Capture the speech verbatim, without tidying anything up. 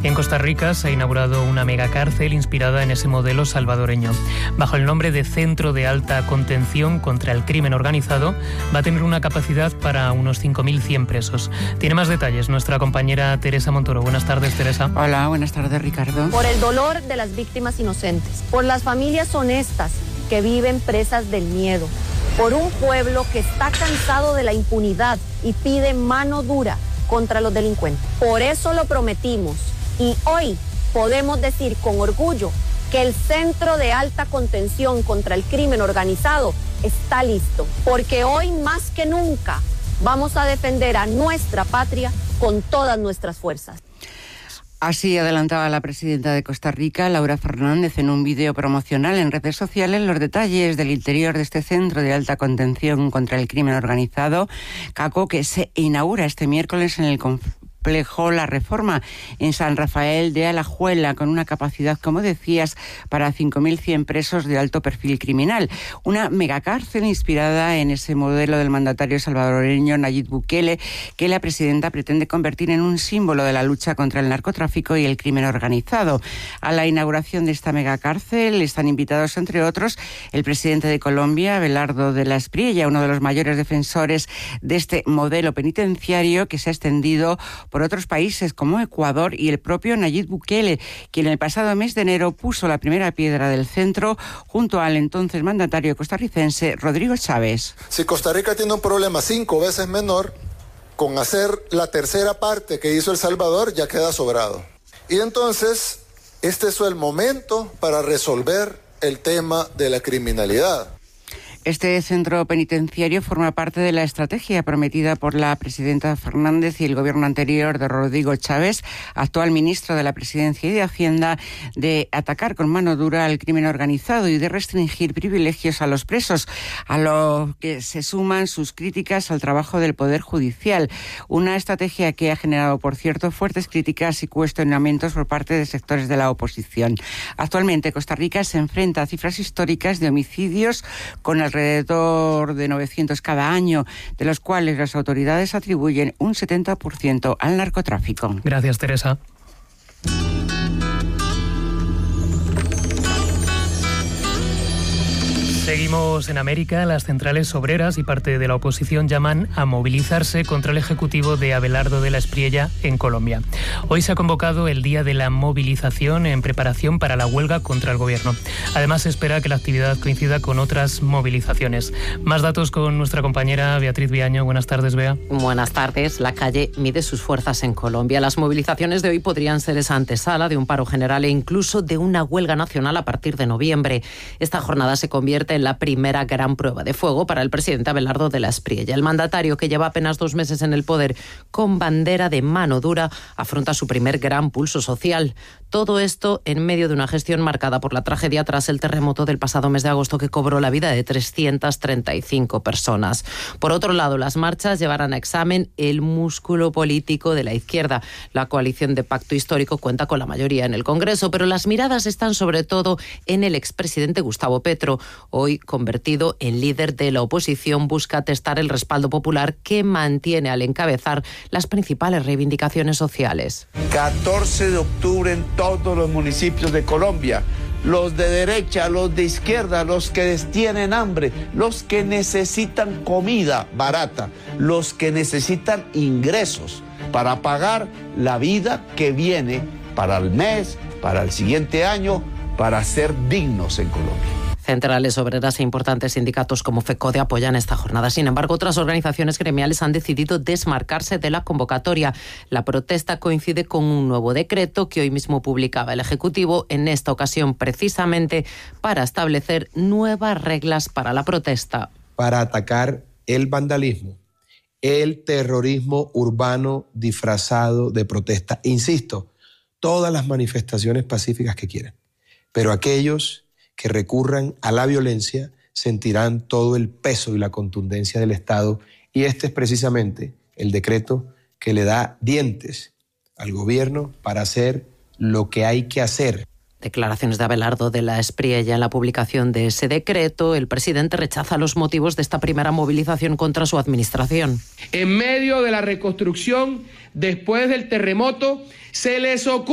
En Costa Rica se ha inaugurado una megacárcel inspirada en ese modelo salvadoreño. Bajo el nombre de Centro de Alta Contención contra el Crimen Organizado, va a tener una capacidad para unos cinco mil cien presos. Tiene más detalles nuestra compañera Teresa Montoro. Buenas tardes, Teresa. Hola, buenas tardes, Ricardo. Por el dolor de las víctimas inocentes, por las familias honestas que viven presas del miedo, por un pueblo que está cansado de la impunidad y pide mano dura contra los delincuentes. Por eso lo prometimos y hoy podemos decir con orgullo que el Centro de Alta Contención contra el Crimen Organizado está listo, porque hoy más que nunca vamos a defender a nuestra patria con todas nuestras fuerzas. Así adelantaba la presidenta de Costa Rica, Laura Fernández, en un vídeo promocional en redes sociales los detalles del interior de este centro de alta contención contra el crimen organizado, CACO, que se inaugura este miércoles en el complejo La Reforma en San Rafael de Alajuela, con una capacidad, como decías, para cinco mil cien presos de alto perfil criminal. Una megacárcel inspirada en ese modelo del mandatario salvadoreño Nayib Bukele, que la presidenta pretende convertir en un símbolo de la lucha contra el narcotráfico y el crimen organizado. A la inauguración de esta megacárcel están invitados, entre otros, el presidente de Colombia, Abelardo de la Espriella, uno de los mayores defensores de este modelo penitenciario que se ha extendido por otros países como Ecuador, y el propio Nayib Bukele, quien el pasado mes de enero puso la primera piedra del centro junto al entonces mandatario costarricense Rodrigo Chávez. Si Costa Rica tiene un problema cinco veces menor, con hacer la tercera parte que hizo El Salvador ya queda sobrado. Y entonces, este es el momento para resolver el tema de la criminalidad. Este centro penitenciario forma parte de la estrategia prometida por la presidenta Fernández y el gobierno anterior de Rodrigo Chávez, actual ministro de la Presidencia y de Hacienda, de atacar con mano dura al crimen organizado y de restringir privilegios a los presos, a lo que se suman sus críticas al trabajo del Poder Judicial. Una estrategia que ha generado, por cierto, fuertes críticas y cuestionamientos por parte de sectores de la oposición. Actualmente, Costa Rica se enfrenta a cifras históricas de homicidios con el alrededor de novecientos cada año, de los cuales las autoridades atribuyen un setenta por ciento al narcotráfico. Gracias, Teresa. Seguimos en América. Las centrales obreras y parte de la oposición llaman a movilizarse contra el ejecutivo de Abelardo de la Espriella en Colombia. Hoy se ha convocado el Día de la Movilización en preparación para la huelga contra el gobierno. Además, se espera que la actividad coincida con otras movilizaciones. Más datos con nuestra compañera Beatriz Viaño. Buenas tardes, Bea. Buenas tardes. La calle mide sus fuerzas en Colombia. Las movilizaciones de hoy podrían ser esa antesala de un paro general e incluso de una huelga nacional a partir de noviembre. Esta jornada se convierte en la primera gran prueba de fuego para el presidente Abelardo de la Espriella. El mandatario, que lleva apenas dos meses en el poder con bandera de mano dura, afronta su primer gran pulso social. Todo esto en medio de una gestión marcada por la tragedia tras el terremoto del pasado mes de agosto, que cobró la vida de trescientas treinta y cinco personas. Por otro lado, las marchas llevarán a examen el músculo político de la izquierda. La coalición de pacto histórico cuenta con la mayoría en el Congreso, pero las miradas están sobre todo en el expresidente Gustavo Petro. Hoy, convertido en líder de la oposición, busca testar el respaldo popular que mantiene al encabezar las principales reivindicaciones sociales. catorce de octubre en todos los municipios de Colombia. Los de derecha, los de izquierda, los que tienen hambre, los que necesitan comida barata, los que necesitan ingresos para pagar la vida que viene para el mes, para el siguiente año, para ser dignos en Colombia. Centrales obreras e importantes sindicatos como FECODE apoyan esta jornada. Sin embargo, otras organizaciones gremiales han decidido desmarcarse de la convocatoria. La protesta coincide con un nuevo decreto que hoy mismo publicaba el Ejecutivo, en esta ocasión precisamente para establecer nuevas reglas para la protesta. Para atacar el vandalismo, el terrorismo urbano disfrazado de protesta. Insisto, todas las manifestaciones pacíficas que quieran, pero aquellos que recurran a la violencia sentirán todo el peso y la contundencia del Estado, y este es precisamente el decreto que le da dientes al gobierno para hacer lo que hay que hacer. Declaraciones de Abelardo de la Espriella en la publicación de ese decreto. El presidente rechaza los motivos de esta primera movilización contra su administración. En medio de la reconstrucción después del terremoto, se les ocurre